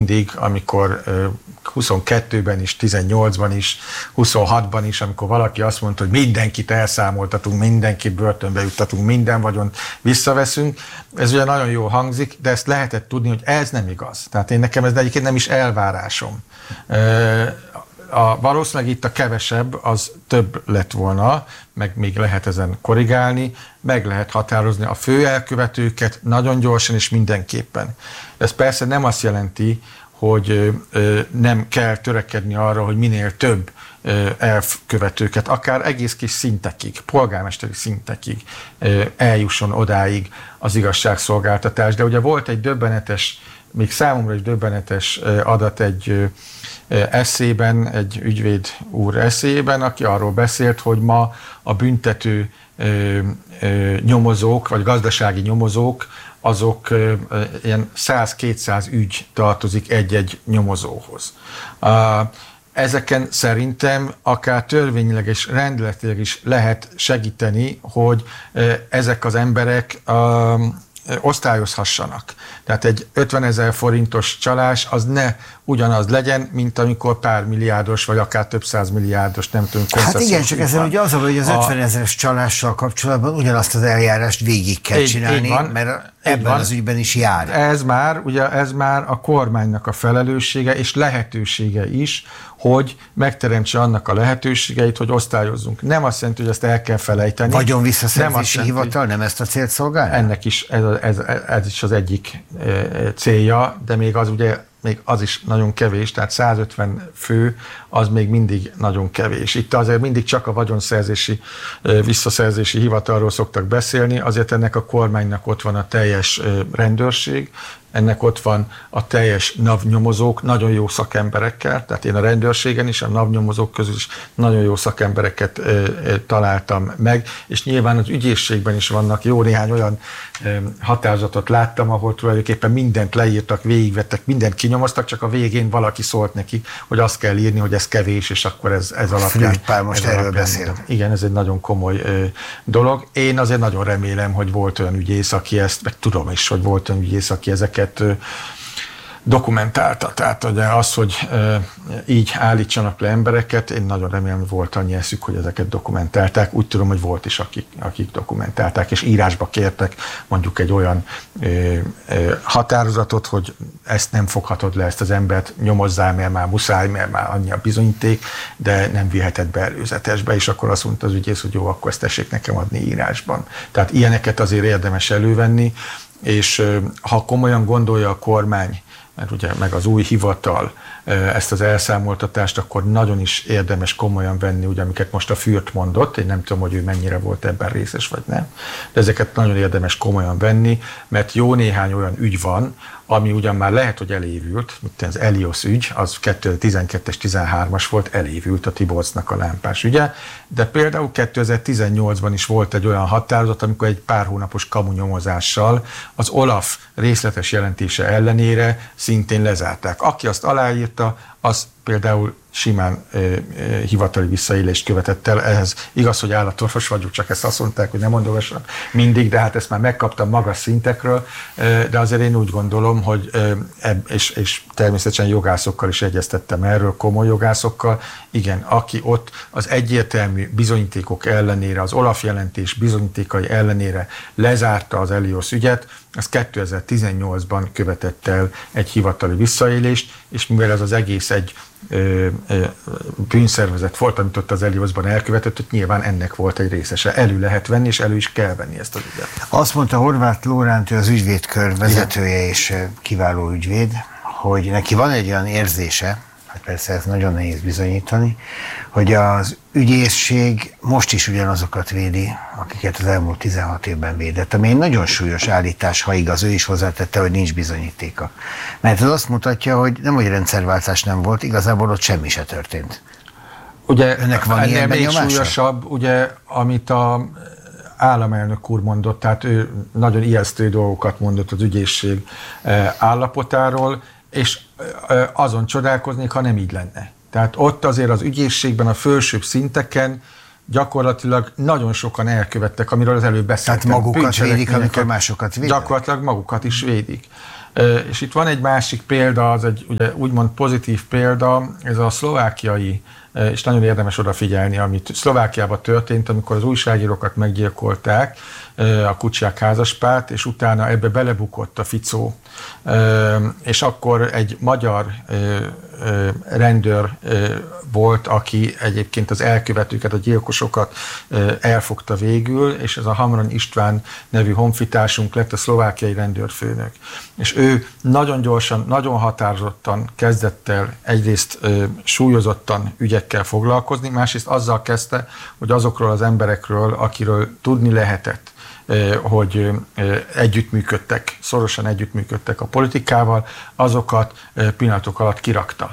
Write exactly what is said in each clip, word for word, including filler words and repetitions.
mindig, amikor huszonkettőben is, tizennyolcban is, huszonhatban is, amikor valaki azt mondta, hogy mindenkit elszámoltatunk, mindenkit börtönbe juttatunk, minden vagyont visszaveszünk. Ez ugye nagyon jól hangzik, de ezt lehetett tudni, hogy ez nem igaz. Tehát én nekem ez egyébként nem is elvárásom. A, valószínűleg itt a kevesebb, az több lett volna, meg még lehet ezen korrigálni, meg lehet határozni a fő elkövetőket nagyon gyorsan és mindenképpen. Ez persze nem azt jelenti, hogy ö, nem kell törekedni arra, hogy minél több ö, elkövetőket, akár egész kis szintekig, polgármesteri szintekig ö, eljusson odáig az igazságszolgáltatás. De ugye volt egy döbbenetes, még számomra is döbbenetes adat egy esszében, egy ügyvéd úr esszében, aki arról beszélt, hogy ma a büntető ö, ö, nyomozók, vagy gazdasági nyomozók, azok ö, ilyen száz-kétszáz ügy tartozik egy-egy nyomozóhoz. Uh, ezeken szerintem akár törvényileg és rendeletileg is lehet segíteni, hogy ö, ezek az emberek uh, osztályozhassanak. Tehát egy ötvenezer forintos csalás az ne ugyanaz legyen, mint amikor pár milliárdos, vagy akár több száz milliárdos, nem tudom, hát igen, csak ezzel ugye az, hogy az ötvenezeres csalással kapcsolatban ugyanazt az eljárást végig kell csinálni, van, mert ebben az ügyben is jár. Ez már, ugye ez már a kormánynak a felelőssége és lehetősége is, hogy megteremtse annak a lehetőségeit, hogy osztályozzunk. Nem azt jelenti, hogy ezt el kell felejteni. Vagyon visszaszerzési hivatal nem ezt a célt szolgálja? Ennek is ez, ez, ez is az egyik célja, de még az ugye még az is nagyon kevés, tehát százötven fő az még mindig nagyon kevés. Itt azért mindig csak a vagyonszerzési, visszaszerzési hivatalról szoktak beszélni, azért ennek a kormánynak ott van a teljes rendőrség, ennek ott van a teljes navnyomozók, nagyon jó szakemberekkel, tehát én a rendőrségen is, a navnyomozók közül is nagyon jó szakembereket e, e, találtam meg, és nyilván az ügyészségben is vannak jó néhány olyan e, határozatot láttam, ahol tulajdonképpen mindent leírtak, végigvettek, mindent kinyomoztak, csak a végén valaki szólt nekik, hogy azt kell írni, hogy ez kevés, és akkor ez, ez alapján... Pár most erről alapján, beszél. Igen, ez egy nagyon komoly e, dolog. Én azért nagyon remélem, hogy volt olyan ügyész, aki ezt, meg tudom is, hogy volt olyan ügyész, aki ezeket dokumentálta. Tehát ugye az, hogy így állítsanak le embereket, én nagyon remélem, hogy volt annyi eszük, hogy ezeket dokumentálták. Úgy tudom, hogy volt is, akik, akik dokumentálták, és írásba kértek mondjuk egy olyan ö, ö, határozatot, hogy ezt nem foghatod le, ezt az embert nyomozzál, mert már muszáj, mert már annyi a bizonyíték, de nem viheted be előzetesbe, és akkor azt mondta az ügyész, hogy jó, akkor ezt tessék nekem adni írásban. Tehát ilyeneket azért érdemes elővenni, és ha komolyan gondolja a kormány, mert ugye meg az új hivatal ezt az elszámoltatást, akkor nagyon is érdemes komolyan venni, ugye, amiket most a Fürt mondott, én nem tudom, hogy ő mennyire volt ebben részes, vagy nem, de ezeket nagyon érdemes komolyan venni, mert jó néhány olyan ügy van, ami ugyan már lehet, hogy elévült, mint az Elios ügy, az kétezer-tizenkettes tizenhármas volt, elévült a Tiborcnak a lámpás ügye, de például kétezer-tizennyolcban is volt egy olyan határozat, amikor egy pár hónapos kamunyomozással az OLAF részletes jelentése ellenére szintén lezárták. Aki azt aláírta, az például simán e, e, hivatali visszaélést követett el. Ehhez igaz, hogy állatorvos vagyok, csak ezt azt mondták, hogy nem mondogassanak mindig, de hát ezt már megkaptam magas szintekről, e, de azért én úgy gondolom, hogy e, és, és természetesen jogászokkal is egyeztettem erről, komoly jogászokkal, igen, aki ott az egyértelmű bizonyítékok ellenére, az OLAF jelentés bizonyítékai ellenére lezárta az Elios ügyet, az kétezer-tizennyolcban követett el egy hivatali visszaélést, és mivel ez az egész egy ö, ö, bűnszervezet volt, amit ott az Eliosban elkövetett, hogy nyilván ennek volt egy részese. Elő lehet venni, és elő is kell venni ezt az ügyet. Azt mondta Horváth Lóránt, ő az ügyvédkör vezetője és kiváló ügyvéd, hogy neki van egy olyan érzése, hát persze ez nagyon nehéz bizonyítani, hogy az ügyészség most is ugyanazokat védi, akiket az elmúlt tizenhat évben védett, ami egy nagyon súlyos állítás, ha igaz, ő is hozzátette, hogy nincs bizonyítéka. Mert ez azt mutatja, hogy nem, hogy rendszerváltás nem volt, igazából ott semmi se történt. Ugye ennek van ilyen még súlyosabb, ugye, amit a államelnök úr mondott, tehát ő nagyon ijesztő dolgokat mondott az ügyészség állapotáról, és azon csodálkoznék, ha nem így lenne. Tehát ott azért az ügyészségben, a felsőbb szinteken gyakorlatilag nagyon sokan elkövettek, amiről az előbb beszéltem. Tehát magukat védik, amikor másokat védik? Gyakorlatilag magukat is védik. És itt van egy másik példa, az egy ugye, úgymond pozitív példa, ez a szlovákiai, és nagyon érdemes odafigyelni, amit Szlovákiában történt, amikor az újságírókat meggyilkolták, a Kuciak házaspárt, és utána ebbe belebukott a Fico. És akkor egy magyar rendőr volt, aki egyébként az elkövetőket, a gyilkosokat elfogta végül, és ez a Hamran István nevű honfitársunk lett a szlovákiai rendőrfőnök. És ő nagyon gyorsan, nagyon határozottan kezdett el egyrészt súlyozottan ügyekkel foglalkozni, másrészt azzal kezdte, hogy azokról az emberekről, akiről tudni lehetett, hogy együttműködtek, szorosan együttműködtek a politikával, azokat pillanatok alatt kirakta.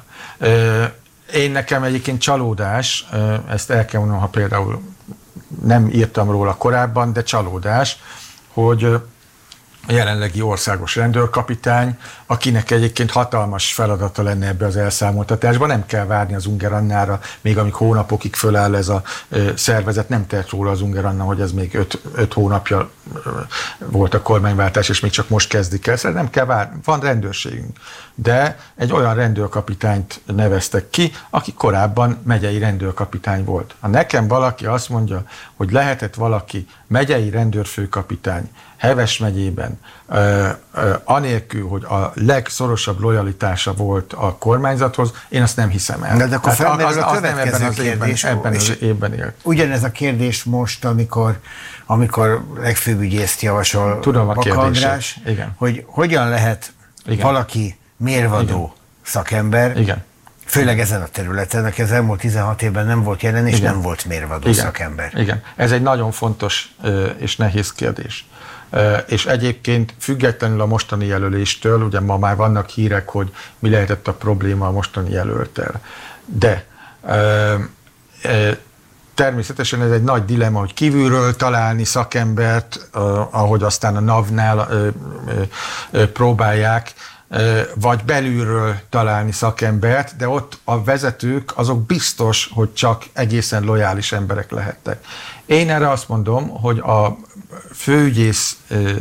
Én nekem egyébként csalódás, ezt el kell mondanom, ha például nem írtam róla korábban, de csalódás, hogy a jelenlegi országos rendőrkapitány, akinek egyébként hatalmas feladata lenne ebbe az elszámoltatásba, nem kell várni az Ungher Annára, még amíg hónapokig föláll ez a szervezet, nem tett róla az Ungher Anna, hogy ez még öt, öt hónapja volt a kormányváltás, és még csak most kezdik el, szóval nem kell várni, van rendőrségünk. De egy olyan rendőrkapitányt neveztek ki, aki korábban megyei rendőrkapitány volt. Ha nekem valaki azt mondja, hogy lehetett valaki megyei rendőrfőkapitány Heves megyében, ö, ö, anélkül, hogy a legszorosabb lojalitása volt a kormányzathoz, én azt nem hiszem el. De, de akkor felmerül a következő kérdés. Ebben az évben élt. Ugyanez a kérdés most, amikor, amikor legfőbb ügyészt javasol Baka András, hogy hogyan lehet igen. valaki mérvadó igen. szakember, igen. főleg ezen a területen, aki az elmúlt tizenhat évben nem volt jelen, és igen. nem volt mérvadó igen. szakember. Igen, ez egy nagyon fontos és nehéz kérdés. És egyébként függetlenül a mostani jelöléstől, ugye ma már vannak hírek, hogy mi lehetett a probléma a mostani jelölttel. De természetesen ez egy nagy dilemma, hogy kívülről találni szakembert, ahogy aztán a NAV-nál próbálják, vagy belülről találni szakembert, de ott a vezetők azok biztos, hogy csak egészen lojális emberek lehettek. Én erre azt mondom, hogy a főügyész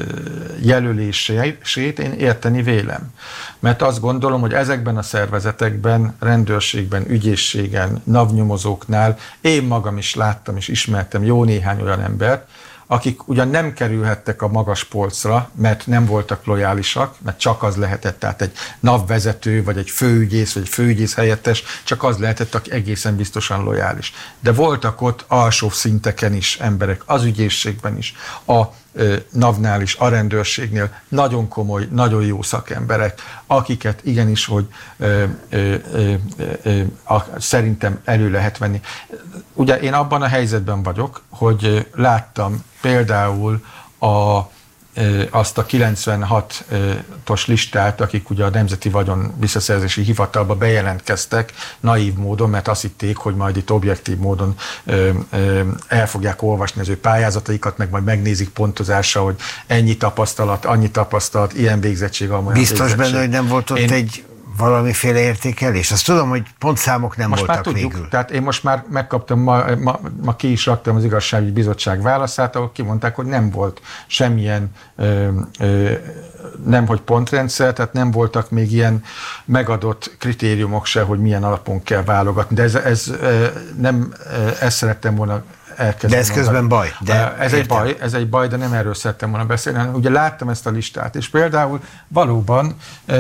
jelölését én érteni vélem. Mert azt gondolom, hogy ezekben a szervezetekben, rendőrségben, ügyészségen, NAV-nyomozóknál én magam is láttam és ismertem jó néhány olyan embert, akik ugyan nem kerülhettek a magas polcra, mert nem voltak lojálisak, mert csak az lehetett, tehát egy NAV vezető, vagy egy főügyész, vagy egy főügyész helyettes, csak az lehetett, aki egészen biztosan lojális. De voltak ott alsó szinteken is emberek, az ügyészségben is, a NAV-nál is, a rendőrségnél nagyon komoly, nagyon jó szakemberek, akiket igenis, hogy ö, ö, ö, ö, a, szerintem elő lehet venni. Ugye én abban a helyzetben vagyok, hogy láttam például a, ö, azt a kilencvenhatos listát, akik ugye a Nemzeti Vagyon Visszaszerzési Hivatalba bejelentkeztek naív módon, mert azt hitték, hogy majd itt objektív módon ö, ö, el fogják olvasni az ő pályázataikat, meg majd megnézik pontozással, hogy ennyi tapasztalat, annyi tapasztalat, ilyen végzettség, amolyan biztos végzettség. Benne, hogy nem volt ott én, egy valamiféle értékelés? Azt tudom, hogy pontszámok nem most voltak már tudjuk, végül. Tehát én most már megkaptam, ma, ma, ma ki is raktam az Igazságügyi Bizottság válaszát, ahol kimondták, hogy nem volt semmilyen, ö, ö, nem hogy pontrendszer, tehát nem voltak még ilyen megadott kritériumok se, hogy milyen alapon kell válogatni. De ez, ez nem, ezt szerettem volna elkezdeni. De ez közben baj. De ez egy baj, ez egy baj, de nem erről szerettem volna beszélni, hanem ugye láttam ezt a listát, és például valóban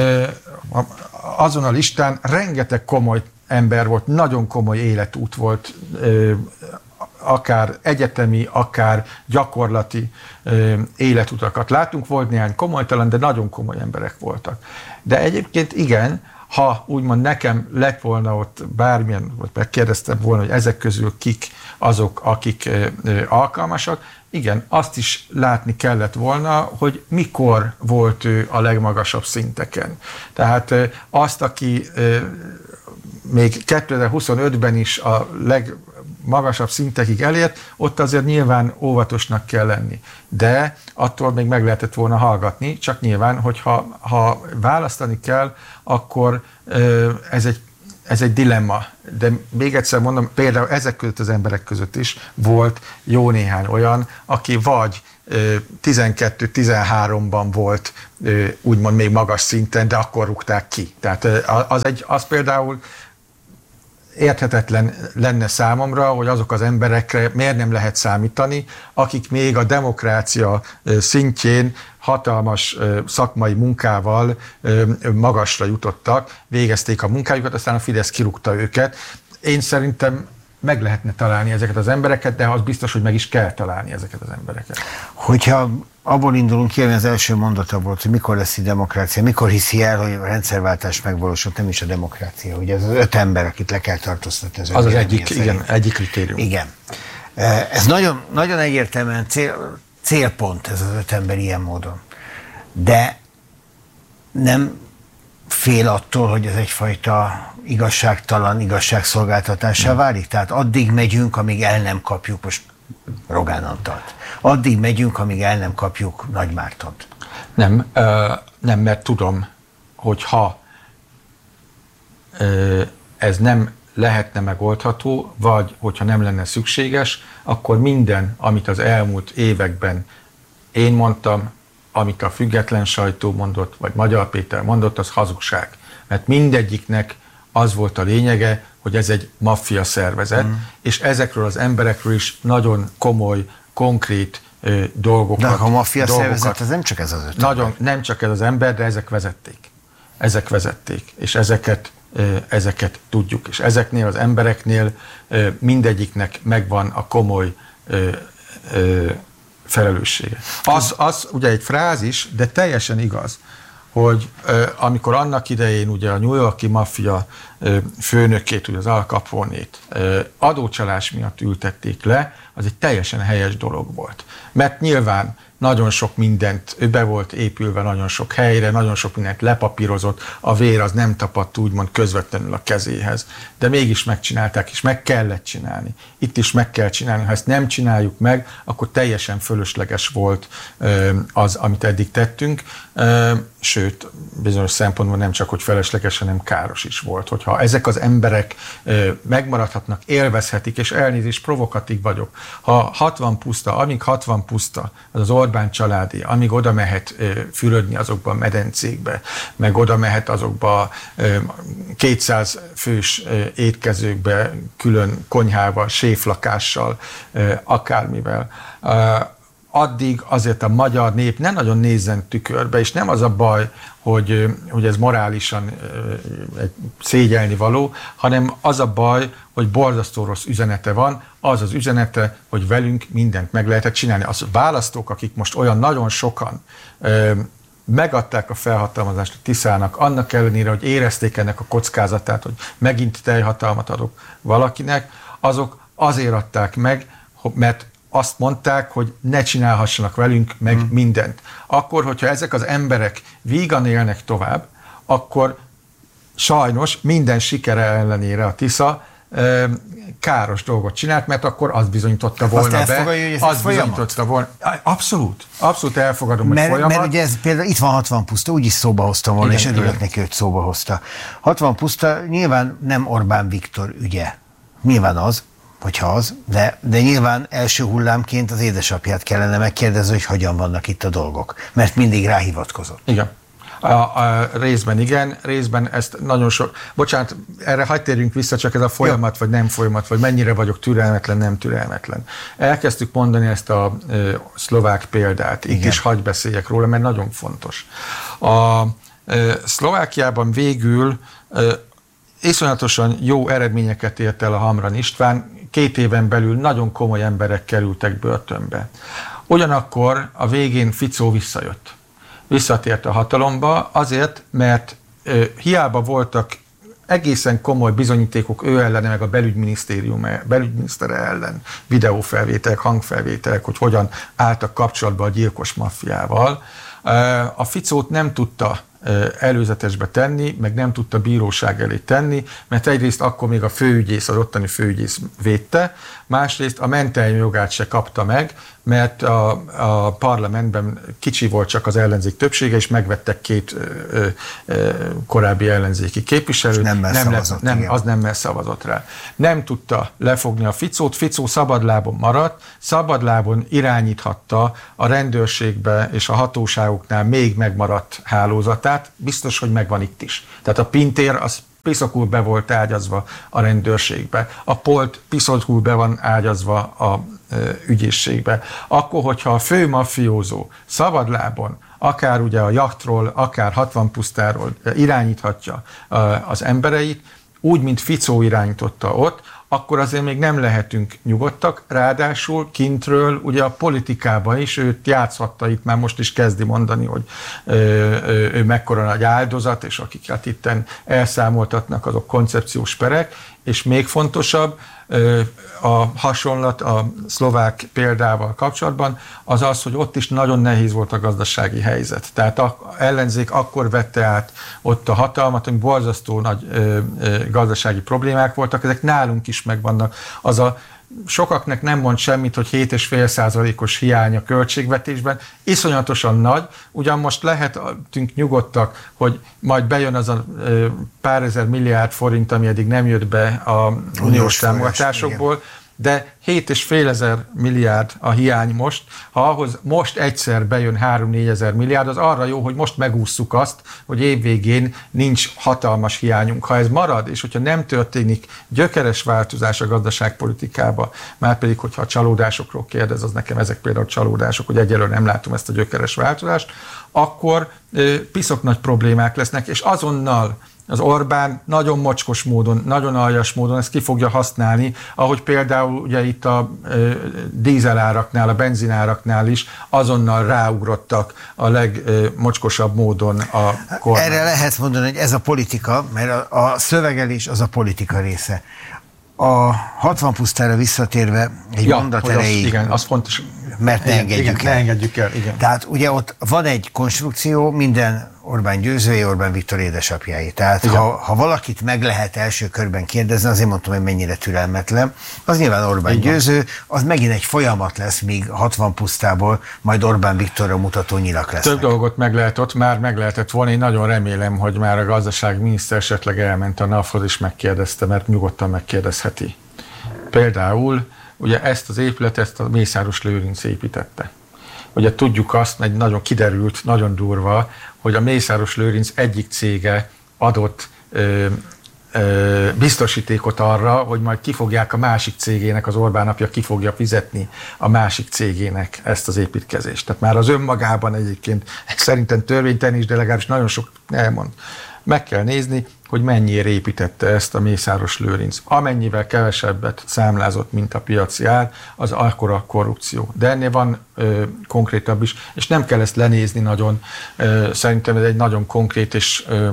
azon a listán rengeteg komoly ember volt, nagyon komoly életút volt, akár egyetemi, akár gyakorlati életutakat látunk, volt néhány komolytalan, de nagyon komoly emberek voltak. De egyébként igen, ha úgymond nekem lett volna ott bármilyen, vagy megkérdeztem volna, hogy ezek közül kik azok, akik alkalmasak, igen, azt is látni kellett volna, hogy mikor volt ő a legmagasabb szinteken. Tehát azt, aki még kétezer-huszonötben is a legmagasabb szintekig elért, ott azért nyilván óvatosnak kell lenni. De attól még meg lehetett volna hallgatni, csak nyilván, hogyha ha választani kell, akkor ez egy ez egy dilemma, de még egyszer mondom, például ezek között az emberek között is volt jó néhány olyan, aki vagy tizenkettő-tizenháromban volt úgymond még magas szinten, de akkor rúgták ki. Tehát az, egy, az például érthetetlen lenne számomra, hogy azok az emberekre miért nem lehet számítani, akik még a demokrácia szintjén hatalmas szakmai munkával magasra jutottak, végezték a munkájukat, aztán a Fidesz kirúgta őket. Én szerintem meg lehetne találni ezeket az embereket, de az biztos, hogy meg is kell találni ezeket az embereket. Hogyha abból indulunk ki, ami az első mondata volt, hogy mikor lesz a demokrácia, mikor hiszi el, hogy a rendszerváltás megvalósult, nem is a demokrácia, ugye ez az öt ember, akit le kell tartóztatni. Az, az az egyik, igen, egyik kritérium. Igen. Ez nagyon, nagyon egyértelműen cél, célpont, ez az öt ember ilyen módon. De nem fél attól, hogy ez egyfajta igazságtalan igazságszolgáltatássá válik? Tehát addig megyünk, amíg el nem kapjuk, most Rogán Antalt. Addig megyünk, amíg el nem kapjuk Nagy Mártont. Nem, ö, nem, mert tudom, hogy ha ö, ez nem lehetne megoldható, vagy hogyha nem lenne szükséges, akkor minden, amit az elmúlt években én mondtam, amit a független sajtó mondott, vagy Magyar Péter mondott, az hazugság. Mert mindegyiknek az volt a lényege, hogy ez egy maffia szervezet, mm. és ezekről az emberekről is nagyon komoly, konkrét ö, dolgokat. De a maffia szervezet, ez nem csak ez az öt nagyon, nem csak ez az ember, de ezek vezették. Ezek vezették, és ezeket, ö, ezeket tudjuk. És ezeknél az embereknél ö, mindegyiknek megvan a komoly ö, ö, felelőssége. Az, az ugye egy frázis, de teljesen igaz, hogy ö, amikor annak idején ugye a New York-i maffia ö, főnökét, ugye az Al Capone-t ö, adócsalás miatt ültették le, az egy teljesen helyes dolog volt. Mert nyilván nagyon sok mindent, ő be volt épülve nagyon sok helyre, nagyon sok mindent lepapírozott, a vér az nem tapadt úgymond közvetlenül a kezéhez. De mégis megcsinálták, és meg kellett csinálni. Itt is meg kell csinálni. Ha ezt nem csináljuk meg, akkor teljesen fölösleges volt az, amit eddig tettünk. Sőt, bizonyos szempontból nem csak, hogy felesleges, hanem káros is volt. Hogyha ezek az emberek megmaradhatnak, élvezhetik, és elnézést, provokatív vagyok. Ha hatvan puszta, amíg hatvan puszta, az az Orbán családi, amíg oda mehet fürödni azokba a medencékbe, meg oda mehet azokba kétszáz fős étkezőkbe, külön konyhával, séflakással, akármivel. Addig azért a magyar nép nem nagyon nézzen tükörbe, és nem az a baj, hogy, hogy ez morálisan egy szégyelni való, hanem az a baj, hogy borzasztó rossz üzenete van, az az üzenete, hogy velünk mindent meg lehetett csinálni. Az választók, akik most olyan nagyon sokan megadták a felhatalmazást a Tiszának, annak ellenére, hogy érezték ennek a kockázatát, hogy megint teljhatalmat adok valakinek, azok azért adták meg, mert azt mondták, hogy ne csinálhassanak velünk meg hmm. mindent. Akkor, hogyha ezek az emberek vígan élnek tovább, akkor sajnos minden sikere ellenére a Tisza e, káros dolgot csinált, mert akkor az bizonyította volna azt be. Hogy az bizonyította volna. Abszolút. Abszolút elfogadom, hogy mert, folyamat. Mert ugye ez például itt van hatvan puszta, úgyis szóba hoztam volna, igen, és örülök igen. neki, hogy szóba hozta. hatvan puszta nyilván nem Orbán Viktor ügye. Nyilván az, hogyha az, de, de nyilván első hullámként az édesapját kellene megkérdezni, hogy hogyan vannak itt a dolgok, mert mindig ráhivatkozott. Igen. A, a részben igen, részben ezt nagyon sok... Bocsánat, erre hadd térjünk vissza, csak ez a folyamat, ja. vagy nem folyamat, vagy mennyire vagyok türelmetlen, nem türelmetlen. Elkezdtük mondani ezt a ö, szlovák példát, itt igen. is hadd beszéljek róla, mert nagyon fontos. A ö, Szlovákiában végül ö, iszonyatosan jó eredményeket ért el a Hamran István, két éven belül nagyon komoly emberek kerültek börtönbe. Ugyanakkor a végén Ficó visszajött. Visszatért a hatalomba azért, mert ö, hiába voltak egészen komoly bizonyítékok ő ellene, meg a belügyminisztérium, belügyminisztere ellen, videófelvételek, hangfelvételek, hogy hogyan álltak kapcsolatba a gyilkos maffiával. A Ficót nem tudta előzetesbe tenni, meg nem tudta bíróság elé tenni, mert egyrészt akkor még a főügyész, az ottani főügyész védte, másrészt a mentelmi jogát se kapta meg, mert a, a parlamentben kicsi volt csak az ellenzék többsége, és megvettek két ö, ö, korábbi ellenzéki képviselőt. Nem, nem lett, nem, az nem szavazott rá. Nem tudta lefogni a Ficót, Ficó szabadlábon maradt, szabadlábon irányíthatta a rendőrségbe és a hatóságoknál még megmaradt hálózatát, biztos, hogy megvan itt is. Tehát a Pintér az piszokul be volt ágyazva a rendőrségbe, a Polt piszokul be van ágyazva a ö, ügyészségbe. Akkor, hogyha a fő mafiózó szabadlábon, akár ugye a jachtról, akár hatvan pusztáról irányíthatja ö, az embereit, úgy, mint Ficó irányította ott, akkor azért még nem lehetünk nyugodtak, ráadásul kintről ugye a politikában is őt játszhatta, itt már most is kezdi mondani, hogy ö, ö, ő mekkora nagy áldozat, és akiket itten elszámoltatnak, azok koncepciós perek, és még fontosabb, ö, a hasonlat a szlovák példával kapcsolatban az az, hogy ott is nagyon nehéz volt a gazdasági helyzet. Tehát az ellenzék akkor vette át ott a hatalmat, hogy borzasztó nagy ö, ö, gazdasági problémák voltak, ezek nálunk is megvannak. Az a sokaknak nem mond semmit, hogy hét egész öt százalékos hiány a költségvetésben, iszonyatosan nagy, ugyan most lehetünk nyugodtak, hogy majd bejön az a pár ezer milliárd forint, ami eddig nem jött be a uniós támogatásokból, de hét és fél ezer milliárd a hiány most. Ha ahhoz most egyszer bejön három-négy ezer milliárd, az arra jó, hogy most megússzuk azt, hogy évvégén nincs hatalmas hiányunk. Ha ez marad, és hogyha nem történik gyökeres változás a gazdaságpolitikába, már pedig, hogyha a csalódásokról kérdez, az nekem ezek például csalódások, hogy egyelőre nem látom ezt a gyökeres változást, akkor piszok nagy problémák lesznek, és azonnal az Orbán nagyon mocskos módon, nagyon aljas módon ezt ki fogja használni, ahogy például ugye itt a e, dízeláraknál, a benzináraknál is azonnal ráugrottak a legmocskosabb módon a kormány. Erre lehet mondani, hogy ez a politika, mert a, a szövegelés az a politika része. A hatvan pusztára visszatérve egy ja, mondat erejéig, az, igen, az fontos. Mert ne engedjük igen, el. Ne engedjük el igen. Tehát ugye ott van egy konstrukció, minden Orbán győzője, Orbán Viktor édesapjái. Tehát ha, ha valakit meg lehet első körben kérdezni, azért mondtam, hogy mennyire türelmetlen, az nyilván Orbán igen. győző, az megint egy folyamat lesz, míg hatvan pusztából majd Orbán Viktorra mutató nyilak lesznek. Több dolgot meg lehet ott, már meg lehetett volna. Én nagyon remélem, hogy már a gazdaságminiszter esetleg elment a NAV-hoz és megkérdezte, mert nyugodtan megkérdezheti. Például ugye ezt az épületet ezt a Mészáros Lőrinc építette. Ugye tudjuk azt, egy nagyon kiderült, nagyon durva, hogy a Mészáros Lőrinc egyik cége adott ö, ö, biztosítékot arra, hogy majd kifogják a másik cégének, az Orbán apja ki fogja fizetni a másik cégének ezt az építkezést. Tehát már az önmagában egyébként szerintem törvénytelen is, de legalábbis nagyon sok elmond. Meg kell nézni, hogy mennyire építette ezt a Mészáros Lőrinc. Amennyivel kevesebbet számlázott, mint a piaci ár, az akkora korrupció. De ennél van ö, konkrétabb is, és nem kell ezt lenézni nagyon. Ö, szerintem ez egy nagyon konkrét, és, ö,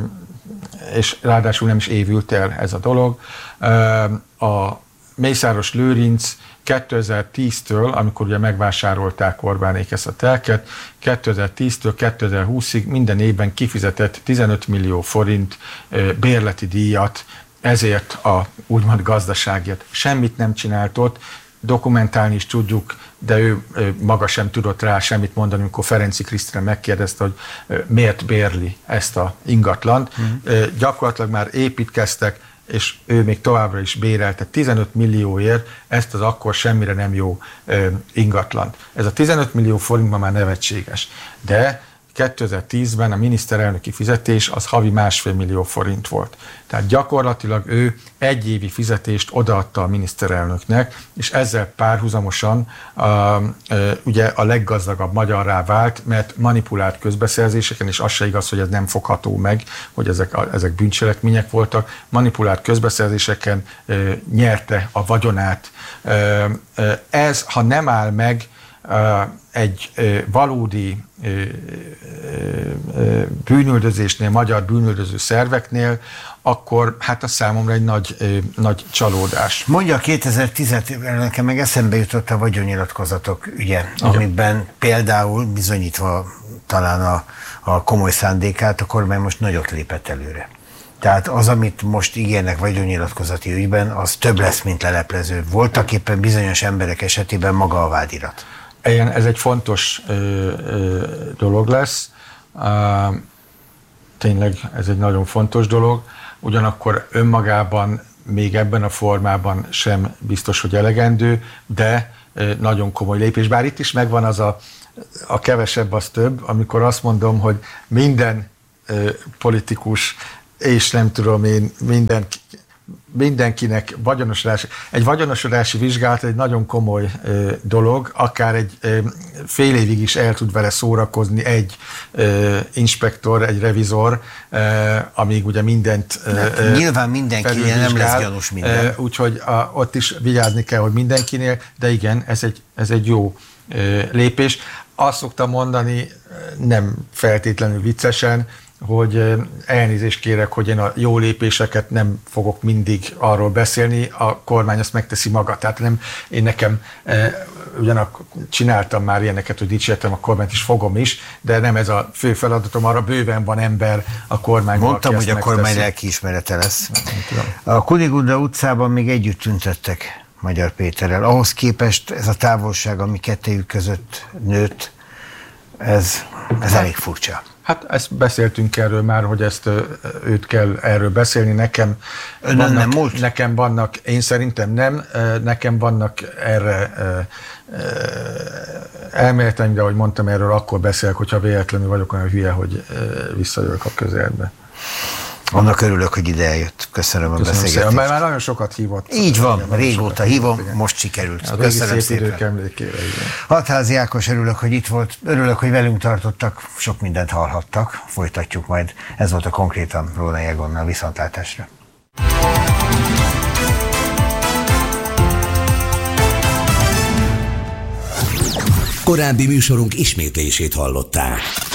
és ráadásul nem is évült el ez a dolog. Ö, a Mészáros Lőrinc kétezer-tíztől, amikor ugye megvásárolták Orbánék ezt a telket, kétezer-tíztől kétezer-húszig minden évben kifizetett tizenöt millió forint bérleti díjat ezért a úgymond gazdaságért. Semmit nem csinált ott, dokumentálni is tudjuk, de ő maga sem tudott rá semmit mondani, amikor Ferenczy Krisztina megkérdezte, hogy miért bérli ezt a ingatlant. Mm. Gyakorlatilag már építkeztek, és ő még továbbra is bérelte tizenöt millióért ezt az akkor semmire nem jó ö, ingatlant. Ez a tizenöt millió forintban már nevetséges, de kétezer-tízben a miniszterelnöki fizetés az havi másfél millió forint volt. Tehát gyakorlatilag ő egy évi fizetést odaadta a miniszterelnöknek, és ezzel párhuzamosan a, a, ugye a leggazdagabb magyarrá vált, mert manipulált közbeszerzéseken, és az se igaz, hogy ez nem fogható meg, hogy ezek, a, ezek bűncselekmények voltak, manipulált közbeszerzéseken e, nyerte a vagyonát. E, e, ez, ha nem áll meg egy valódi bűnüldözésnél, magyar bűnüldöző szerveknél, akkor hát a számomra egy nagy, nagy csalódás. Mondja, kétezer-tízet, nekem meg eszembe jutott a vagyonnyilatkozatok ügye, amiben például bizonyítva talán a, a komoly szándékát, a kormány most nagyot lépett előre. Tehát az, amit most ígérnek vagyonnyilatkozati ügyben, az több lesz, mint leleplező. Voltak éppen bizonyos emberek esetében maga a vádirat. ez egy fontos ö, ö, dolog lesz. Uh, tényleg ez egy nagyon fontos dolog. Ugyanakkor önmagában még ebben a formában sem biztos, hogy elegendő, de ö, nagyon komoly lépés. Bár itt is megvan az a, a kevesebb az több, amikor azt mondom, hogy minden ö, politikus és nem tudom én, minden, mindenkinek vagyonosodási, egy vagyonosodási vizsgálat egy nagyon komoly ö, dolog, akár egy ö, fél évig is el tud vele szórakozni egy ö, inspektor, egy revizor, ö, amíg ugye mindent ö, nyilván mindenkinél nem lesz gyanús minden. Ö, úgyhogy a, ott is vigyázni kell, hogy mindenkinél, de igen, ez egy, ez egy jó ö, lépés. Azt szoktam mondani, nem feltétlenül viccesen, hogy elnézést kérek, hogy én a jó lépéseket nem fogok mindig arról beszélni, a kormány azt megteszi maga. Tehát nem, én nekem e, ugyanak csináltam már ilyeneket, hogy dicsértem a kormányt, és fogom is, de nem ez a fő feladatom, arra bőven van ember a kormányban. Mondtam, hogy a kormány lelkiismerete lesz. A Kunigunda utcában még együtt tüntettek Magyar Péterrel. Ahhoz képest ez a távolság, ami kettejük között nőtt, ez, ez elég furcsa. Hát ezt beszéltünk erről már, hogy ezt őt kell erről beszélni. Nekem vannak, nem múlt? nekem vannak, én szerintem nem, nekem vannak erre elméleteim, de ahogy mondtam, erről akkor beszélek, hogyha véletlenül vagyok olyan hülye, hogy visszajövök a közelbe. Annak örülök, hogy ide eljött. Köszönöm a Köszönöm beszélgetést. Szépen, mert már nagyon sokat hívott. Így van, régóta hívom, igen. Most sikerült. A Köszönöm szép szépen. idők emlékére, igen. Hatházi Ákos, örülök, hogy itt volt. Örülök, hogy velünk tartottak. Sok mindent hallhattak. Folytatjuk majd. Ez volt a Konkrétan Rónai Egonnal. Viszontlátásra. Korábbi műsorunk ismétlését hallották.